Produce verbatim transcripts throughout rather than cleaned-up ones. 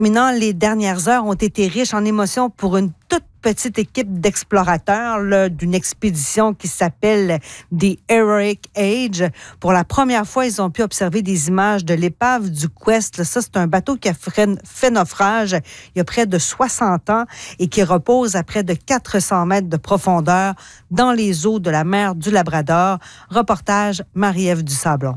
terminant, les dernières heures ont été riches en émotions pour une toute petite équipe d'explorateurs là, d'une expédition qui s'appelle The Heroic Age. Pour la première fois, ils ont pu observer des images de l'épave du Quest. Là, ça, c'est un bateau qui a fait naufrage il y a près de soixante ans et qui repose à près de quatre cents mètres de profondeur dans les eaux de la mer du Labrador. Reportage Marie-Ève Dusablon.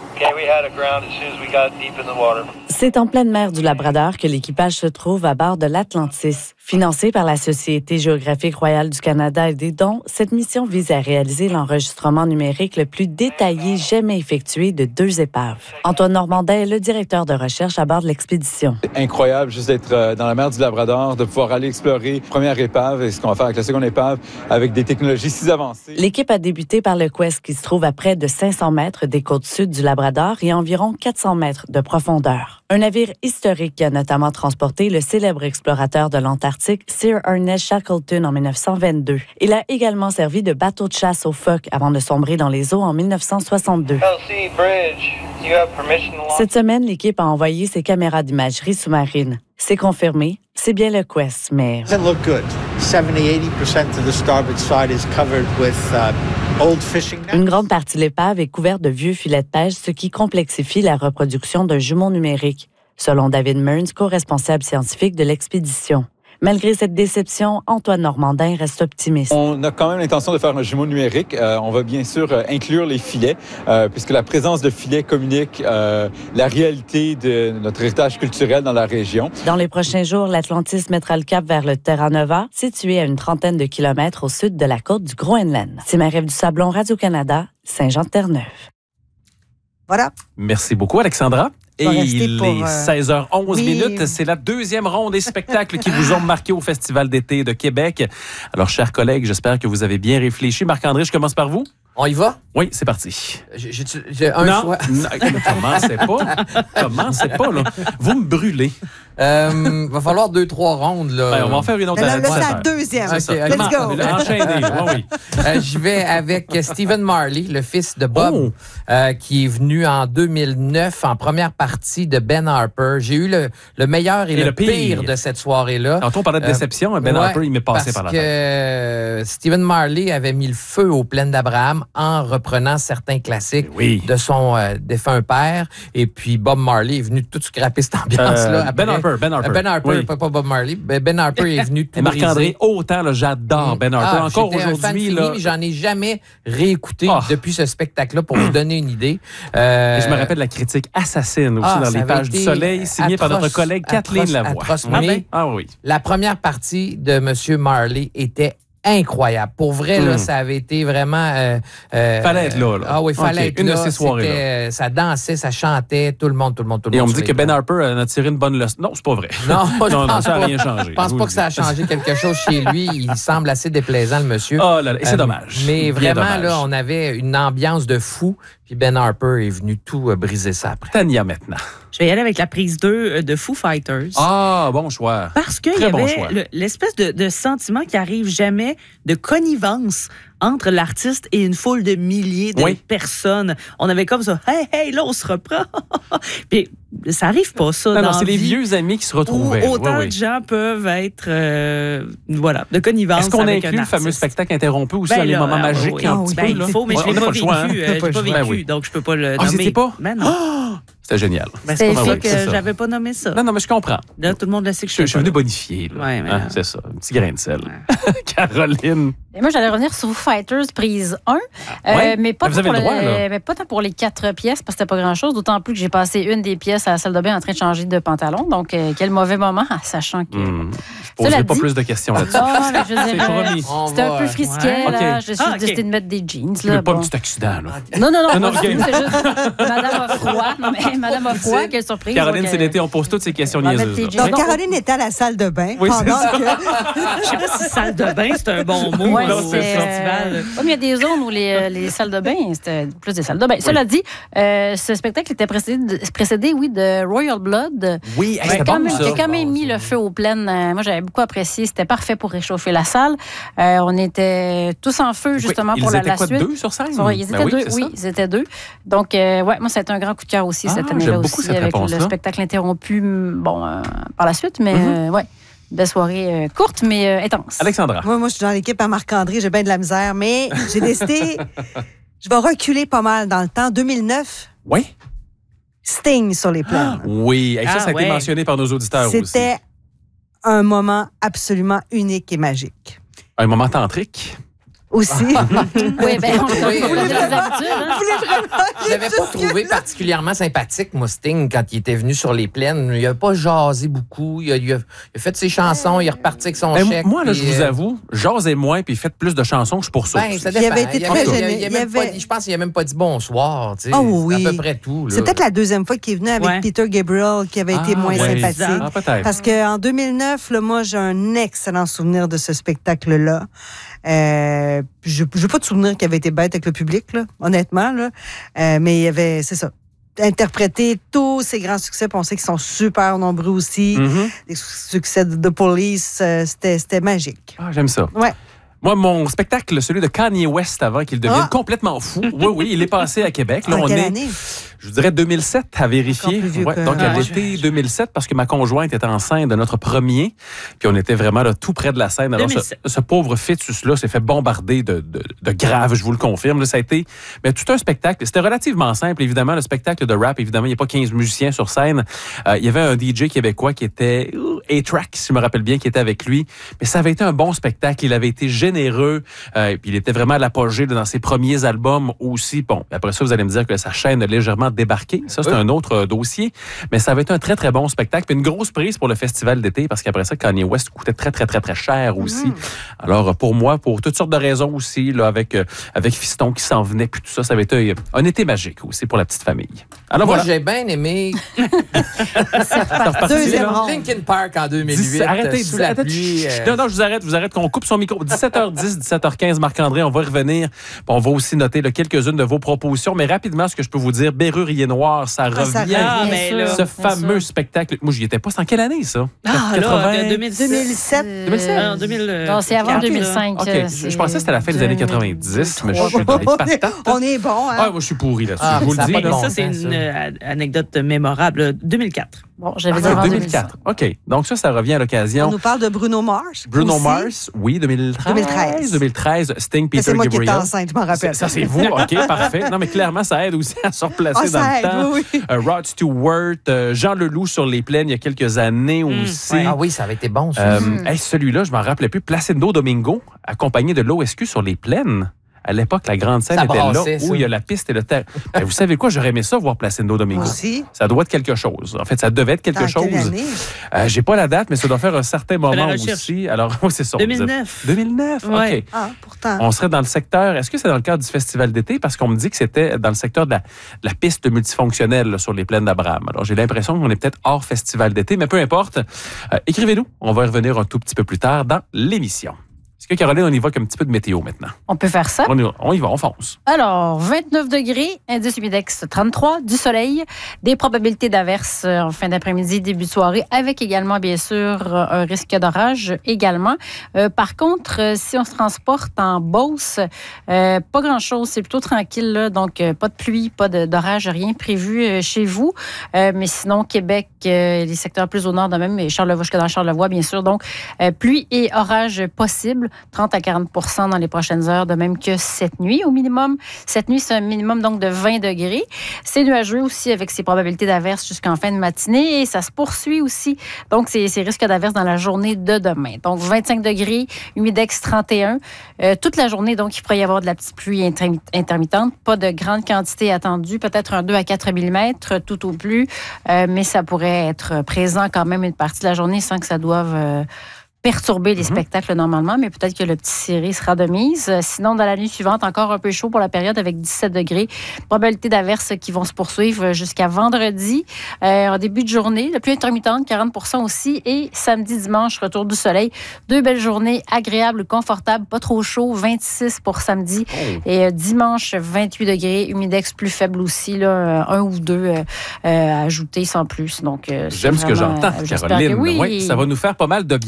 C'est en pleine mer du Labrador que l'équipage se trouve à bord de l'Atlantis. Financée par la Société géographique royale du Canada et des dons, cette mission vise à réaliser l'enregistrement numérique le plus détaillé jamais effectué de deux épaves. Antoine Normandin est le directeur de recherche à bord de l'expédition. C'est incroyable juste d'être dans la mer du Labrador, de pouvoir aller explorer la première épave et ce qu'on va faire avec la seconde épave avec des technologies si avancées. L'équipe a débuté par le Quest qui se trouve à près de cinq cents mètres des côtes sud du Labrador et environ quatre cents mètres de profondeur. Un navire historique qui a notamment transporté le célèbre explorateur de l'Antarctique Sir Ernest Shackleton en dix-neuf cent vingt-deux. Il a également servi de bateau de chasse aux phoques avant de sombrer dans les eaux en dix-neuf cent soixante-deux. Cette semaine, l'équipe a envoyé ses caméras d'imagerie sous-marine. C'est confirmé, c'est bien le Quest, mais... Une grande partie de l'épave est couverte de vieux filets de pêche, ce qui complexifie la reproduction d'un jumeau numérique, selon David Mearns, co-responsable scientifique de l'expédition. Malgré cette déception, Antoine Normandin reste optimiste. On a quand même l'intention de faire un jumeau numérique. Euh, on va bien sûr euh, inclure les filets, euh, puisque la présence de filets communique euh, la réalité de notre héritage culturel dans la région. Dans les prochains jours, l'Atlantis mettra le cap vers le Terra Nova, situé à une trentaine de kilomètres au sud de la côte du Groenland. C'est Marie-Ève Dusablon, Radio-Canada, Saint-Jean-de-Terre-Neuve. Voilà. Merci beaucoup, Alexandra. Et il pour, est euh... seize heures onze oui. minutes. C'est la deuxième ronde des spectacles qui vous ont marqué au Festival d'été de Québec. Alors, chers collègues, j'espère que vous avez bien réfléchi. Marc-André, je commence par vous. On y va? Oui, c'est parti. J'ai, j'ai, j'ai un non, choix. Non, commencez pas. Commencez pas, là. Vous me brûlez. Euh, va falloir deux, trois rondes, là. Ben, on va en faire une autre. Là, là, c'est la deuxième. Okay, okay. Let's go. Enchaînez. Oui, oui. Euh, j'y vais avec Stephen Marley, le fils de Bob, oh. euh, qui est venu en deux mille neuf en première partie de Ben Harper. J'ai eu le, le meilleur et, et le, le pire. pire de cette soirée-là. Quand on parlait de déception, euh, Ben ouais, Harper, il m'est passé par la tête. Parce que Stephen Marley avait mis le feu aux plaines d'Abraham en reprenant certains classiques oui. de son euh, défunt père. Et puis Bob Marley est venu tout scraper cette ambiance-là. Euh, ben Harper, Ben Harper. Ben Harper, oui. pas, pas Bob Marley. Ben Harper est venu tout et Marc-André, briser. autant, là, j'adore mmh. Ben Harper. Ah, encore aujourd'hui. Un fan fini, là... mais j'en ai jamais réécouté oh. depuis ce spectacle-là pour vous donner une idée. Euh... Et je me rappelle la critique assassine aussi ah, dans les pages du Soleil, signée par notre collègue Kathleen Lavoie. Atroce, ah, mais ah oui. La première partie de M. Marley était incroyable. Pour vrai, mm. là, ça avait été vraiment... Euh, euh, fallait être là, là. Ah oui, fallait okay. être Une là. Une de ces soirées-là. Euh, ça dansait, ça chantait, tout le monde, tout le monde, tout le Et monde. Et on me dit que Ben Harper en a tiré une bonne leçon. Non, c'est pas vrai. Non, non, non, ça n'a pas, rien changé. Je pense pas que ça a changé quelque chose chez lui. Il semble assez déplaisant, le monsieur. Oh là là, et c'est euh, dommage. Mais Bien vraiment, dommage. là, on avait une ambiance de fou. Puis Ben Harper est venu tout euh, briser ça après. Tania, maintenant. Je vais y aller avec la prise deux de Foo Fighters. Ah, bon choix. Parce qu'il y avait bon le, l'espèce de, de sentiment qui arrive jamais de connivence entre l'artiste et une foule de milliers de oui. personnes. On avait comme ça, hey, hey, là, on se reprend. Puis ça arrive pas, ça. Non, dans non, c'est vie, les vieux amis qui se retrouvaient. Autant oui, oui. de gens peuvent être, euh, voilà, de connivence. Est-ce qu'on avec inclut un le fameux spectacle interrompu aussi ben dans les là, moments alors, magiques? Oui, un oui, petit ben, peu, là? il faut, mais ouais, je l'ai pas, pas vécu. Choix, hein? euh, je l'ai pas vécu, ben oui. donc je peux pas le ah, nommer. C'était pas? Ben non. Oh! C'était génial. Ben, c'est pour ça oui, que c'est j'avais pas nommé ça. Non, non, mais je comprends. Là, tout le monde le sait que je suis. Je suis venu bonifier. Ouais, mais hein, c'est ça. Un petit grain de sel. Ouais. Caroline. Et moi, j'allais revenir sur Foo Fighters, prise un. Ah, ouais? euh, mais, pas vous avez pour le droit, le, là. mais pas tant pour les quatre pièces, parce que c'était pas grand-chose. D'autant plus que j'ai passé une des pièces à la salle de bain en train de changer de pantalon. Donc, euh, quel mauvais moment, sachant que. Mmh. Je poserai pas dit... plus de questions là-dessus. Non, mais je veux dire, promis. C'était un peu frisquet, ouais. là. Okay. Je suis ah, okay. décidé de mettre des jeans. Tu là, veux pas bon. un petit accident, là? Non, non, non. non, non c'est juste Madame a froid. Non, mais Madame a froid, quelle surprise. Caroline, donc, c'est l'été, on pose toutes ces questions niaiseuses. Donc, Caroline était à la salle de bain. Oui, c'est ça. Je sais pas si salle de bain, c'est un bon mot. Ouais, là, c'est, c'est festival. Euh, il y a des zones où les, les salles de bain, c'était plus des salles de bain. Oui. Cela dit, euh, ce spectacle était précédé, précédé, oui, de Royal Blood. Oui, qui hey, a quand, bon, même, ça. qui a quand même mis le feu aux plaines. Euh, moi, j'avais beaucoup apprécié. C'était parfait pour réchauffer la salle. Euh, on était tous en feu, justement, ils pour la, étaient la quoi, suite. deux sur scène? Oui, ils étaient Ben oui, deux. c'est Oui, ça. ils étaient deux. Donc, euh, ouais, moi, ça a été un grand coup de cœur aussi Ah, cette année-là j'aime beaucoup aussi, cette avec le réponse-là. spectacle interrompu, bon, euh, par la suite, mais Mm-hmm. euh, ouais, belle soirée euh, courte, mais euh, intense. Alexandra. Moi, moi, je suis dans l'équipe à Marc-André, j'ai bien de la misère, mais j'ai décidé, je vais reculer pas mal dans le temps. deux mille neuf, Oui? Sting sur les plaines. Oui. Et ça, Ah, ça a été ouais. mentionné par nos auditeurs aussi. C'était un moment absolument unique et magique. Un moment tantrique. Aussi. Oui, ben, on Oui, on a oui. des habitudes. Hein? Je l'avais pas trouvé particulièrement sympathique, moi, Sting, quand il était venu sur les plaines. Il a pas jasé beaucoup. Il a, il a- il a fait ses chansons, il est reparti avec son Ben, chèque. moi, là, puis, je vous euh, avoue, j'osez moins puis faites plus de chansons que je poursuis. Ben, ça Il dépend. avait été Il très avait- gêné. il a- il a Il même pas avait- dit- Je pense qu'il n'a même pas dit bonsoir. tu sais. Oh oui. C'est à peu près tout. là. C'est peut-être la deuxième fois qu'il est venu avec Ouais. Peter Gabriel qui avait été Ah, moins ouais. sympathique. Ah, peut-être. Parce qu'en deux mille neuf, là, moi, j'ai un excellent souvenir de ce spectacle-là. Euh, je n'ai pas de souvenir qu'il avait été bête avec le public, là, honnêtement. Là. Euh, mais il y avait, c'est ça, interprété tous ces grands succès. Puis on sait qu'ils sont super nombreux aussi. Mhm. Les succès de The Police, euh, c'était, c'était magique. Ah, j'aime ça. Ouais. Moi, mon spectacle, celui de Kanye West avant qu'il devienne Ah! complètement fou. Oui, oui, il est passé à Québec. Là, En on quelle est, année? je vous dirais deux mille sept à vérifier. Encore plus vieux Ouais, que- donc, à Ah, l'été deux mille sept, parce que ma conjointe était enceinte de notre premier. Puis on était vraiment là, tout près de la scène. Alors, ce, deux mille sept. ce pauvre fœtus-là s'est fait bombarder de, de, de grave, je vous le confirme. Là, ça a été mais tout un spectacle. C'était relativement simple, évidemment. Le spectacle de rap, évidemment, il n'y a pas quinze musiciens sur scène. Euh, il y avait un D J québécois qui était euh, A-Track, si je me rappelle bien, qui était avec lui. Mais ça avait été un bon spectacle. Il avait été généreux. Euh, et puis il était vraiment à l'apogée là, dans ses premiers albums aussi. Bon, après ça, vous allez me dire que sa chaîne a légèrement débarqué. Ça, c'est un autre euh, dossier. Mais ça avait été un très, très bon spectacle. Puis une grosse prise pour le festival d'été parce qu'après ça, Kanye West coûtait très, très, très, très cher aussi. Mm. Alors, euh, pour moi, pour toutes sortes de raisons aussi, là, avec, euh, avec Fiston qui s'en venait, puis tout ça, ça avait été euh, un été magique aussi pour la petite famille. Alors Moi, voilà. j'ai bien aimé C'est reparti, Deuxième là. ronde. Linkin Park en deux mille huit. dix- arrêtez, sous la arrêtez. pluie. Chut, euh, Non, non, je vous arrête, je vous arrête qu'on coupe son micro. dix-sept heures dix, dix-sept heures quinze, Marc-André, on va y revenir. Puis on va aussi noter là, quelques-unes de vos propositions. Mais rapidement, ce que je peux vous dire, Bérurier Noir, ça Ah, ça revient. Ah, revient. mais sûr. là. Ce bien fameux sûr. spectacle. Moi, j'y étais pas. C'est en quelle année, ça? Ah, là, deux mille deux mille sept. Euh, deux mille sept? Ah, deux mille Non, c'est avant quatre, deux mille cinq. OK. euh, Je pensais que c'était la fin des années quatre-vingt-dix, mais je suis on, dans les est, patates. on est bon, hein? Ah, moi, je suis pourri là-dessus. Ah, je vous ça a le pas dis. de là. bon Ça, c'est sens, une ça. euh, anecdote mémorable. deux mille quatre. Bon, j'avais dit Ah, avant deux deux mille mille quatre. cinq. OK. Donc, ça, ça revient à On l'occasion. nous parle de Bruno Mars. Bruno aussi. Mars, oui, deux mille treize. deux mille treize. deux mille treize, Sting, Mais Peter c'est moi qui étais Gabriel. enceinte, je m'en rappelle. Ça, c'est vous. OK, parfait. Non, mais clairement, ça aide aussi à se replacer Ah, dans ça le aide, temps. oui, oui. Euh, Rod Stewart, euh, Jean Leloup sur les plaines il y a quelques années aussi. ouais. Ah oui, ça avait été bon, ça. Euh, hey, celui-là, je m'en rappelais plus. Placido Domingo, accompagné de l'O S Q sur les plaines. À l'époque, la grande scène Ça était là brassait, où ça. il y a la piste et le terre. Ben, vous savez quoi? J'aurais aimé ça, voir Placido Domingo. Moi aussi. Ça doit être quelque chose. En fait, ça devait être quelque Dans chose. quelle année? Euh, J'ai pas la date, mais ça doit faire un certain moment la recherche. aussi. Alors, oui, c'est ça. deux mille neuf. deux mille neuf, Ouais. OK. Ah, pourtant. On serait dans le secteur. Est-ce que c'est dans le cadre du festival d'été? Parce qu'on me dit que c'était dans le secteur de la, de la piste multifonctionnelle là, sur les plaines d'Abraham. Alors, j'ai l'impression qu'on est peut-être hors festival d'été, mais peu importe. Euh, écrivez-nous. On va y revenir un tout petit peu plus tard dans l'émission. Est-ce que, Caroline, on y va avec un petit peu de météo maintenant? On peut faire ça. On y va, on, y va, on fonce. Alors, vingt-neuf degrés, indice humidex trente-trois, du soleil, des probabilités d'averses euh, en fin d'après-midi, début de soirée, avec également, bien sûr, euh, un risque d'orage également. Euh, par contre, euh, si on se transporte en Beauce, euh, pas grand-chose, c'est plutôt tranquille, là, donc euh, pas de pluie, pas de- d'orage, rien prévu euh, chez vous. Euh, mais sinon, Québec, euh, les secteurs plus au nord de même, et Charlevoix, jusque dans Charlevoix, bien sûr. Donc, euh, pluie et orage possible. trente à quarante pour cent dans les prochaines heures, de même que cette nuit au minimum. Cette nuit, c'est un minimum donc de vingt degrés. C'est nuageux aussi avec ses probabilités d'averses jusqu'en fin de matinée et ça se poursuit aussi. Donc, ces, ces risques d'averses dans la journée de demain. Donc, vingt-cinq degrés, humidex trente et un. Euh, toute la journée, donc, il pourrait y avoir de la petite pluie intermi- intermittente. Pas de grande quantité attendue, peut-être un deux à quatre millimètres tout au plus, euh, mais ça pourrait être présent quand même une partie de la journée sans que ça doive... euh, perturber les Mm-hmm. spectacles normalement, mais peut-être que le petit ciré sera de mise. Euh, Sinon, dans la nuit suivante, encore un peu chaud pour la période avec dix-sept degrés. Probabilité d'averses qui vont se poursuivre jusqu'à vendredi. Euh, en début de journée, la pluie intermittente, quarante pour cent aussi. Et samedi, dimanche, retour du soleil. Deux belles journées agréables, confortables, pas trop chaud. vingt-six pour samedi. Oh. Et euh, dimanche, vingt-huit degrés. Humidex plus faible aussi, là, euh, un ou deux euh, euh, ajoutés sans plus. Donc, euh, c'est J'aime ce que vraiment, j'entends, euh, j'espère Caroline. que oui. Ouais, ça va nous faire pas mal de bien. Et là,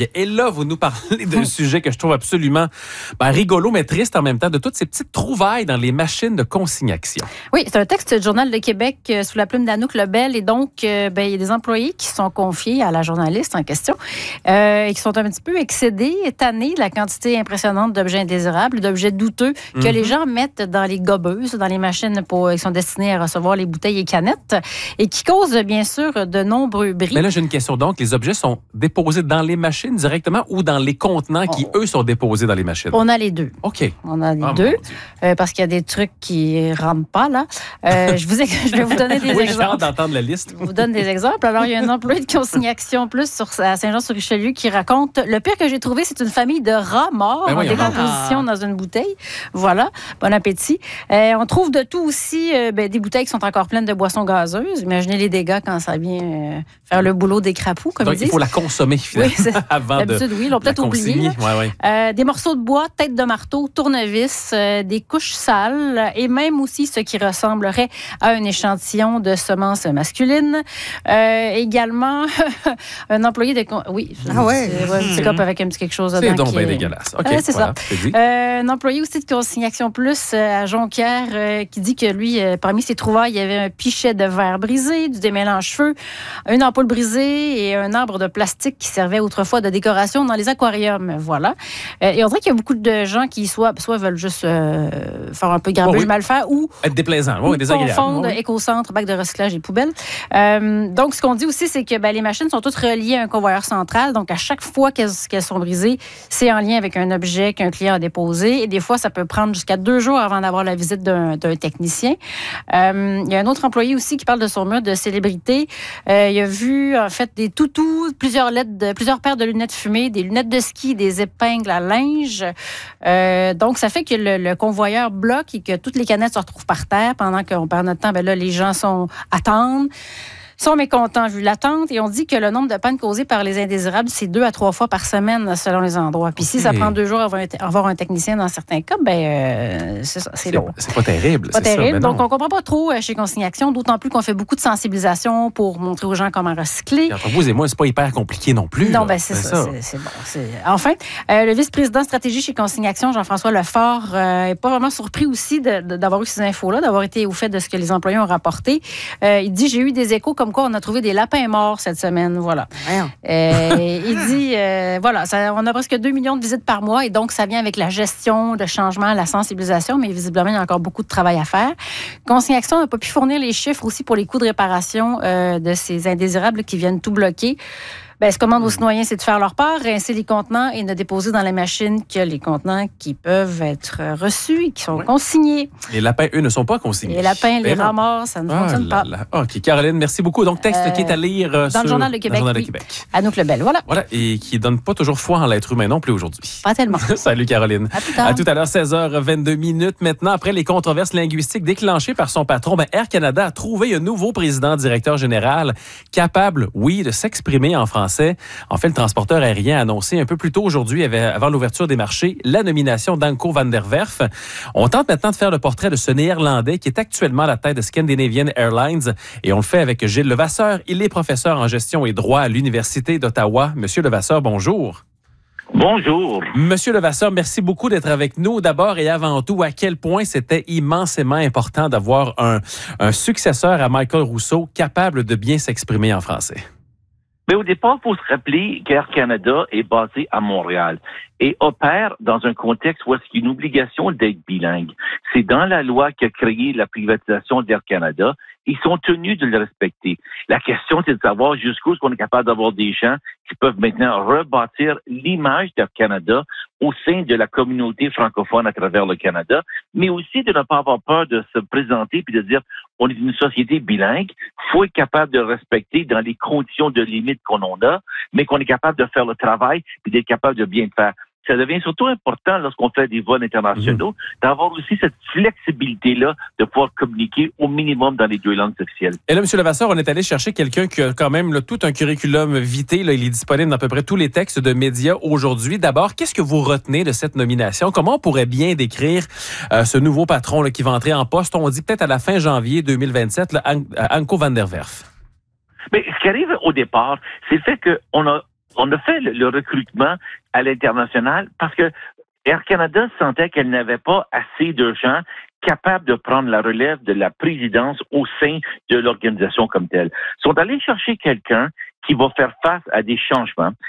là, vous nous parlez d'un sujet que je trouve absolument ben, rigolo, mais triste en même temps, de toutes ces petites trouvailles dans les machines de consignation. Oui, c'est un texte du Journal de Québec euh, sous la plume d'Anouk Lebel. Et donc, euh, ben, il y a des employés qui sont confiés à la journaliste en question euh, et qui sont un petit peu excédés, tannés de la quantité impressionnante d'objets indésirables, d'objets douteux que mm-hmm. les gens mettent dans les gobeuses, dans les machines pour, qui sont destinées à recevoir les bouteilles et canettes et qui causent, bien sûr, de nombreux bris. Mais là, j'ai une question. Donc, les objets sont déposés dans les machines directement ou dans les contenants qui, oh. eux, sont déposés dans les machines? On a les deux. OK. On a les oh, deux euh, parce qu'il y a des trucs qui ne rentrent pas, là. Euh, je, vous ai, je vais vous donner des oui, exemples. j'ai hâte d'entendre la liste. Je vous donne des exemples. Alors, il y a un employé de consignation plus sur, à Saint-Jean-sur-Richelieu qui raconte « Le pire que j'ai trouvé, c'est une famille de rats morts ben en oui, décomposition ah. dans une bouteille. » Voilà. Bon appétit. Euh, on trouve de tout aussi euh, ben, des bouteilles qui sont encore pleines de boissons gazeuses. Imaginez les dégâts quand ça vient euh, faire le boulot des crapauds, comme donc, ils disent. il faut la consommer, finalement, oui, avant de d'habitude, oui, ils l'ont peut-être oublié. Ouais, ouais. Euh, des morceaux de bois, têtes de marteau, tournevis, euh, des couches sales et même aussi ce qui ressemblerait à un échantillon de semences masculines. Euh, également, un employé de... Con... Oui, ah ouais. c'est ouais, un petit cop avec un petit quelque chose dedans. C'est donc qui bien est... dégueulasse. OK, euh, c'est voilà, ça. Euh, un employé aussi de Consignation Plus euh, à Jonquière euh, qui dit que lui, euh, parmi ses trouvailles, il y avait un pichet de verre brisé, du démélange-feu, une ampoule brisée et un arbre de plastique qui servait autrefois de décoration dans les aquariums. Voilà. Euh, et on dirait qu'il y a beaucoup de gens qui soit, soit veulent juste euh, faire un peu grabuge, oh oui. mal faire ou être déplaisant, oui, désagréable. confondre oh oui. éco-centre, bac de recyclage et poubelle. Euh, donc, ce qu'on dit aussi, c'est que ben, les machines sont toutes reliées à un convoyeur central. Donc, à chaque fois qu'elles, qu'elles sont brisées, c'est en lien avec un objet qu'un client a déposé. Et des fois, ça peut prendre jusqu'à deux jours avant d'avoir la visite d'un, d'un technicien. Euh, il y a un autre employé aussi qui parle de son mur de célébrité. Euh, il a vu, en fait, des toutous, plusieurs, lettres de, plusieurs paires de lunettes fumées, des lunettes de ski, des épingles à linge. Euh, donc, ça fait que le, le convoyeur bloque et que toutes les canettes se retrouvent par terre pendant qu'on perd notre temps. Ben là, les gens sont attendent. sont mécontents vu l'attente et on dit que le nombre de pannes causées par les indésirables, c'est deux à trois fois par semaine selon les endroits. Puis okay. si ça prend deux jours avant avoir un technicien dans certains cas, ben euh, c'est ça, c'est, c'est lourd. C'est pas terrible. Pas c'est terrible. Ça, donc, on comprend pas trop chez Consignation, d'autant plus qu'on fait beaucoup de sensibilisation pour montrer aux gens comment recycler. Entre vous et moi, c'est pas hyper compliqué non plus. Non, là. ben c'est, c'est ça. ça. C'est, c'est bon. C'est... Enfin, euh, le vice-président stratégie chez Consignation, Jean-François Lefort, euh, est pas vraiment surpris aussi de, de, d'avoir eu ces infos-là, d'avoir été au fait de ce que les employés ont rapporté. Euh, il dit, j'ai eu des échos comme quoi on a trouvé des lapins morts cette semaine, voilà. Euh, il dit, euh, voilà, ça, on a presque deux millions de visites par mois et donc ça vient avec la gestion, le changement, la sensibilisation, mais visiblement, il y a encore beaucoup de travail à faire. Consignation n'a pas pu fournir les chiffres aussi pour les coûts de réparation euh, de ces indésirables qui viennent tout bloquer. Ben, ce qu'on demande aux citoyens, c'est de faire leur part, rincer les contenants et ne déposer dans les machines que les contenants qui peuvent être reçus et qui sont oui. consignés. Les lapins, eux, ne sont pas consignés. Les lapins, les rats morts, ça ne ah, fonctionne là, pas. Là. OK, Caroline, merci beaucoup. Donc, texte euh, qui est à lire euh, dans sur le Journal de Québec. Le Journal de oui. Québec. Anouk Lebel, voilà. Voilà, et qui ne donne pas toujours foi en l'être humain non plus aujourd'hui. Pas tellement. Salut, Caroline. À tout à l'heure. À tout à l'heure, seize heures vingt-deux minutes. Maintenant, après les controverses linguistiques déclenchées par son patron, ben, Air Canada a trouvé un nouveau président-directeur général capable, oui, de s'exprimer en français. En fait, le transporteur aérien a annoncé un peu plus tôt aujourd'hui, avant l'ouverture des marchés, la nomination d'Anko van der Werf. On tente maintenant de faire le portrait de ce Néerlandais qui est actuellement à la tête de Scandinavian Airlines et on le fait avec Gilles Levasseur. Il est professeur en gestion et droit à l'Université d'Ottawa. Monsieur Levasseur, bonjour. Bonjour. Monsieur Levasseur, merci beaucoup d'être avec nous. D'abord et avant tout, à quel point c'était immensément important d'avoir un, un successeur à Michael Rousseau capable de bien s'exprimer en français. Mais au départ, il faut se rappeler qu'Air Canada est basé à Montréal et opère dans un contexte où il y a une obligation d'être bilingue. C'est dans la loi qui a créé la privatisation d'Air Canada. Ils sont tenus de le respecter. La question, c'est de savoir jusqu'où est-ce qu'on est capable d'avoir des gens qui peuvent maintenant rebâtir l'image d'Air Canada au sein de la communauté francophone à travers le Canada, mais aussi de ne pas avoir peur de se présenter puis de dire on est une société bilingue, il faut être capable de respecter dans les conditions de limite qu'on en a, mais qu'on est capable de faire le travail puis d'être capable de bien le faire. Ça devient surtout important lorsqu'on fait des vols internationaux, mmh. d'avoir aussi cette flexibilité-là de pouvoir communiquer au minimum dans les deux langues officielles. Et là, M. Levasseur, on est allé chercher quelqu'un qui a quand même là, tout un curriculum vitae. Là, il est disponible dans à peu près tous les textes de médias aujourd'hui. D'abord, qu'est-ce que vous retenez de cette nomination? Comment on pourrait bien décrire euh, ce nouveau patron là, qui va entrer en poste? On dit peut-être à la fin janvier deux mille vingt-sept, là, An- Anko van der Werf. Mais ce qui arrive au départ, c'est le fait qu'on a On a fait le, le recrutement à l'international parce que Air Canada sentait qu'elle n'avait pas assez de gens capables de prendre la relève de la présidence au sein de l'organisation comme telle. Ils sont allés chercher quelqu'un qui va faire face à des changements.